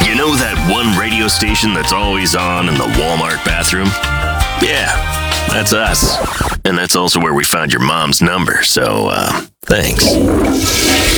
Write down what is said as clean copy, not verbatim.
You know that one radio station that's always on in the Walmart bathroom? Yeah, that's us. And that's also where we found your mom's number, so, thanks.